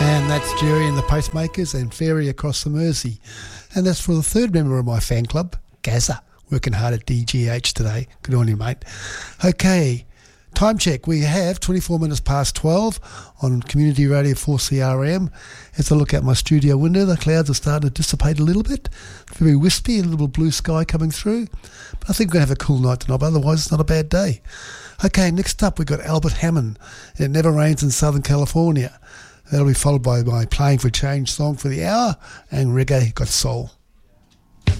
And that's Jerry and the Pacemakers and Fairy Across the Mersey. And that's for the third member of my fan club, Gazza, working hard at DGH today. Good on you, mate. Okay, time check. We have 24 minutes past 12 on Community Radio 4CRM. As I look out my studio window, the clouds are starting to dissipate a little bit. Very wispy, a little blue sky coming through. But I think we're going to have a cool night tonight, but otherwise it's not a bad day. Okay, next up we've got Albert Hammond. It Never Rains in Southern California. That'll be followed by my Playing for Change song for the hour and Reggae Got Soul.